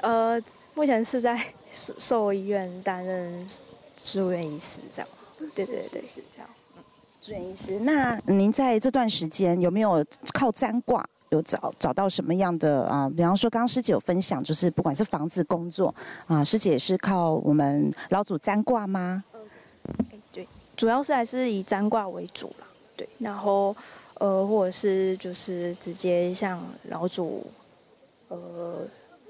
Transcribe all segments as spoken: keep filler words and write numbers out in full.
呃，目前是在兽医院担任住院医师，这样。对对对，这样。 住院医师，那您在这段时间有没有靠占卦？有找找到什么样的啊、呃？比方说，刚刚师姐有分享，就是不管是房子、工作啊、呃，师姐也是靠我们老祖占卦吗？ 哎，对，主要是还是以占卦为主啦。对，然后呃，或者是就是直接向老祖呃。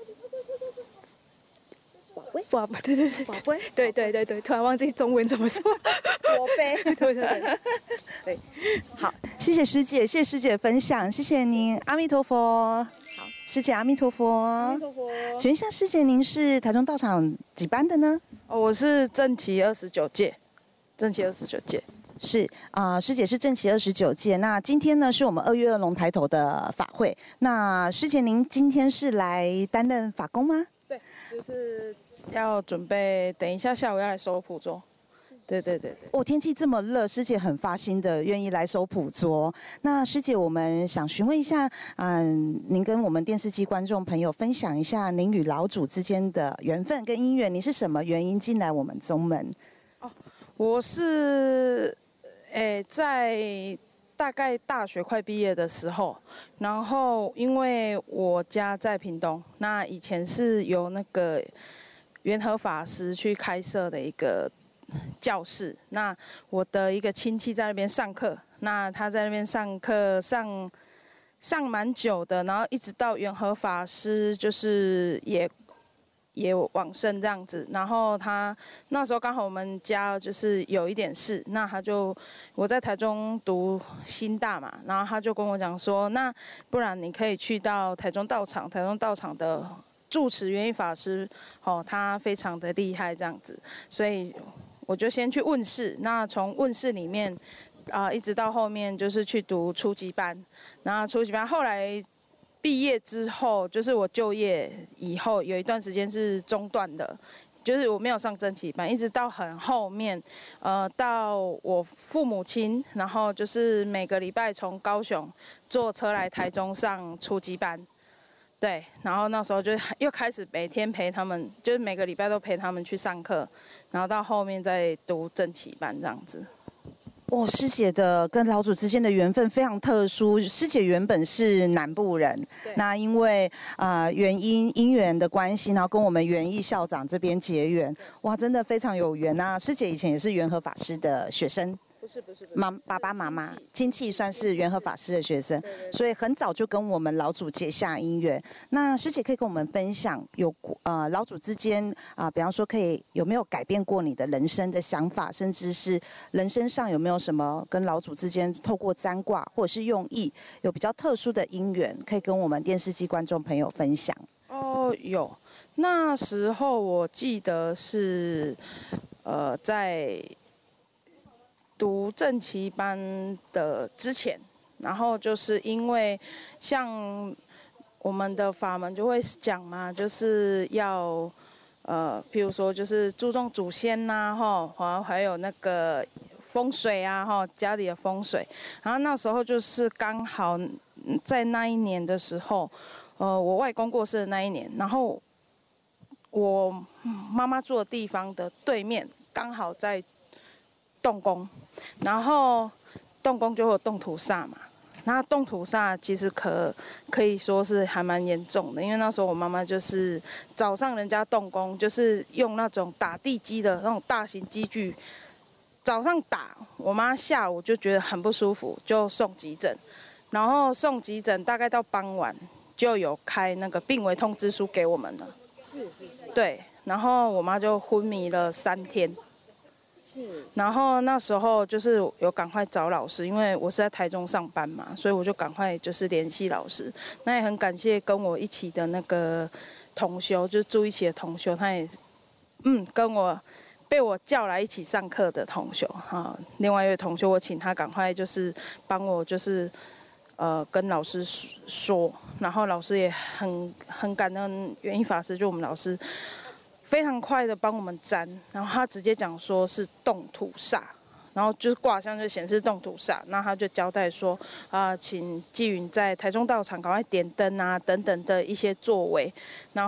哇，对对对，对对对对对，突然忘记中文怎么说。 国杯， 对对对对， 好，谢谢师姐，谢谢师姐的分享，谢谢您，阿弥陀佛。好，师姐阿弥陀佛。阿弥陀佛。请问一下，师姐，您是台中道场几班的呢？ 哦，我是正旗二十九届，正旗二十九届。 是啊、呃，师姐是正旗二十九届。那今天呢，是我们二月二龙抬头的法会。那师姐，您今天是来担任法工吗？ 对，就是要准备，等一下下午要来收普桌。对对对对。 哦，天气这么热，师姐很发心的愿意来收普桌。那师姐，我们想询问一下，嗯，您跟我们电视机观众朋友分享一下您与老祖之间的缘分跟姻缘。你是什么原因进来我们宗门？ 哦，我是，诶，在大概大学快毕业的时候，然后因为我家在屏东，那以前是由那个元和法师去开设的一个教室，那我的一个亲戚在那边上课，那他在那边上课上上蛮久的，然后一直到元和法师就是也也往生这样子，然后他那时候刚好我们家就是有一点事，那他就我在台中读新大嘛，然后他就跟我讲说，那不然你可以去到台中道场，台中道场的住持圆一法师，哦，他非常的厉害这样子，所以我就先去问世，那从问世里面，啊、呃，一直到后面就是去读初级班，然后初级班后来毕业之后，就是我就业以后有一段时间是中断的，就是我没有上正旗班，一直到很后面，呃，到我父母亲，然后就是每个礼拜从高雄坐车来台中上初级班。对，然后那时候就又开始每天陪他们，就是每个礼拜都陪他们去上课，然后到后面再读正旗班这样子。 哦，师姐的跟老祖之间的缘分非常特殊。师姐原本是南部人，那因为呃原因因缘的关系，然后跟我们元义校长这边结缘，哇，真的非常有缘啊！师姐以前也是元和法师的学生。 不是不是不是， 妈爸爸妈妈亲戚算是元和法师的学生，所以很早就跟我们老祖结下姻缘。那师姐可以跟我们分享有呃老祖之间啊、呃，比方说可以有没有改变过你的人生的想法，甚至是人生上有没有什么跟老祖之间透过占卦或者是用意有比较特殊的姻缘，可以跟我们电视机观众朋友分享？ 哦，有，那时候我记得是呃在读正旗班的之前，然后就是因为像我们的法门就会讲嘛，就是要呃，譬如说就是注重祖先呐、啊，哈，然后还有那个风水啊，哈，家里的风水。然后那时候就是刚好在那一年的时候，呃，我外公过世的那一年，然后我妈妈住的地方的对面刚好在动工，然后动工就会有动土煞嘛。那动土煞其实可可以说是还蛮严重的，因为那时候我妈妈就是早上人家动工，就是用那种打地基的那种大型机具，早上打，我妈下午就觉得很不舒服，就送急诊，然后送急诊大概到傍晚就有开那个病危通知书给我们了。是是是。对，然后我妈就昏迷了三天。然后那时候就是有赶快找老师，因为我是在台中上班嘛，所以我就赶快就是联系老师。那也很感谢跟我一起的那个同修，就住一起的同修，他也嗯跟我被我叫来一起上课的同修哈。另外一位同修，我请他赶快就是帮我就是呃跟老师说，然后老师也很很感恩元一法师，就我们老师。非常快的帮我们占，然后他直接讲说是动土煞，然后就是卦象就显示动土煞，那他就交代说啊、呃，请纪云在台中道场赶快点灯啊等等的一些作为，然后。